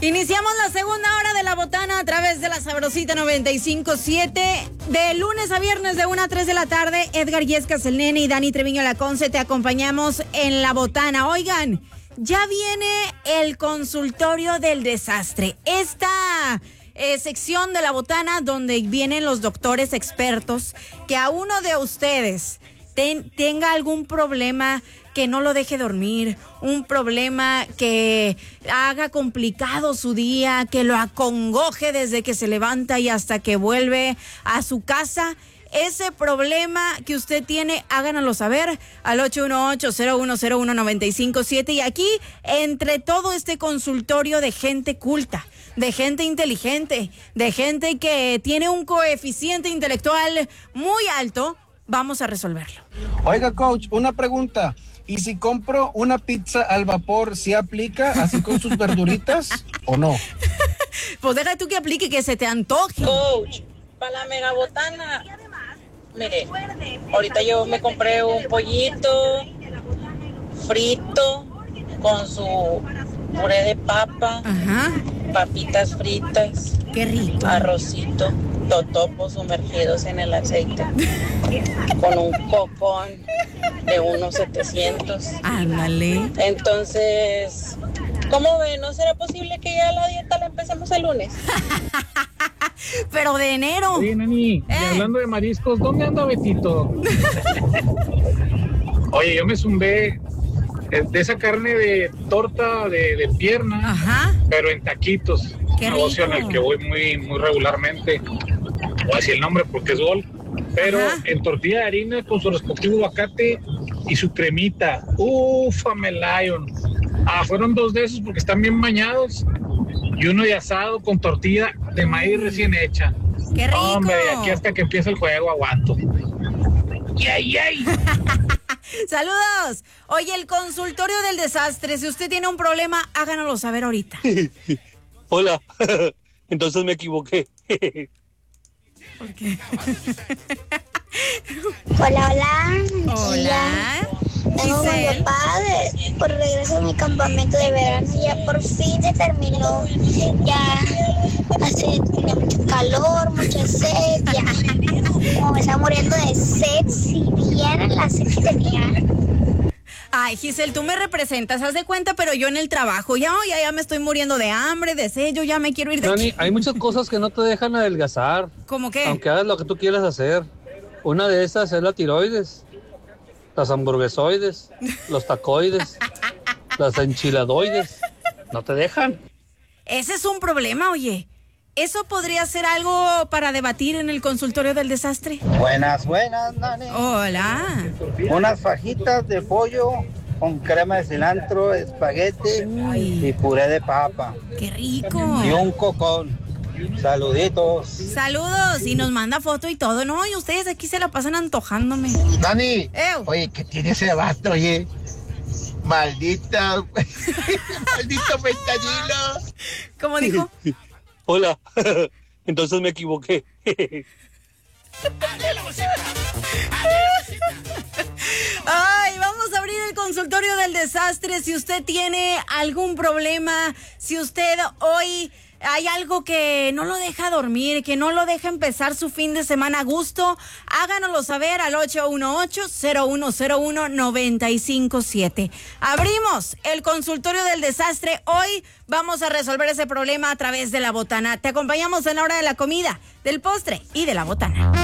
Iniciamos la segunda hora de La Botana a través de la Sabrosita 95.7. De lunes a viernes de 1 a 3 de la tarde, Edgar Yescas, el Nene, y Dani Treviño Laconce te acompañamos en La Botana. Oigan, ya viene el consultorio del desastre. Esta sección de La Botana donde vienen los doctores expertos que a uno de ustedes tenga algún problema que no lo deje dormir, un problema que haga complicado su día, que lo acongoje desde que se levanta y hasta que vuelve a su casa. Ese problema que usted tiene, háganoslo saber al 818-0101-957. Y aquí, entre todo este consultorio de gente culta, de gente inteligente, de gente que tiene un coeficiente intelectual muy alto, vamos a resolverlo. Oiga, coach, una pregunta. ¿Y si compro una pizza al vapor, sí aplica así con sus verduritas o no? Pues deja tú que aplique, que se te antoje. Coach, para la mega botana, mire, ahorita yo me compré un pollito frito con su puré de papa, Ajá, papitas fritas, qué rico. arrocito, totopos sumergidos en el aceite, con un cocón de unos 700. Ándale. Entonces, ¿cómo ve? ¿No será posible que ya la dieta la empecemos el lunes? Pero de enero. Oye, Nani, y hablando de mariscos, ¿dónde anda Betito? Oye, yo me zumbé de esa carne de torta de pierna, Ajá, pero en taquitos. qué Un negocio en el rico. que voy muy regularmente. Voy a decir el nombre porque es gol. Pero Ajá. en tortilla de harina con su respectivo aguacate y su cremita. Ufame Lion. Fueron 2 de esos porque están bien bañados. Y uno de asado con tortilla de maíz recién hecha. Qué rico. Hombre, de aquí hasta que empiece el juego aguanto. ¡Yay! Saludos. Oye, el consultorio del desastre, si usted tiene un problema, háganoslo saber ahorita. Hola, entonces me equivoqué. ¿Por qué? Hola. Hola. Tengo con mi Giselle. papá por regreso a mi campamento de verano. Ya por fin se terminó. Ya tenía mucho calor, mucha sed. Ya como me estaba muriendo de sed, si vieran la sed que tenía. Ay, Giselle, tú me representas, haz de cuenta, pero yo en el trabajo. Ya me estoy muriendo de hambre, de sed, yo ya me quiero ir de Nani, aquí. hay muchas cosas que no te dejan adelgazar, ¿Cómo qué? aunque hagas lo que tú quieras hacer. Una de esas es la tiroides, las hamburguesoides, los tacoides, las enchiladoides. No te dejan. Ese es un problema, oye. ¿Eso podría ser algo para debatir en el consultorio del desastre? Buenas, Nani. Hola. Unas fajitas de pollo con crema de cilantro, espagueti y puré de papa. ¡Qué rico! Y un cocón. Saluditos. Saludos, y nos manda foto y todo. No, y ustedes aquí se la pasan antojándome. Dani, Ew. oye, ¿qué tiene ese vato, oye? Maldita, maldito fentanilo. ¿Cómo dijo? Hola, entonces me equivoqué. Ay, vamos a abrir el consultorio del desastre. Si usted tiene algún problema, si usted hoy hay algo que no lo deja dormir, que no lo deja empezar su fin de semana a gusto, háganoslo saber al 818-0101-957. Abrimos el consultorio del desastre. Hoy vamos a resolver ese problema a través de La Botana. Te acompañamos en la hora de la comida, del postre y de La Botana.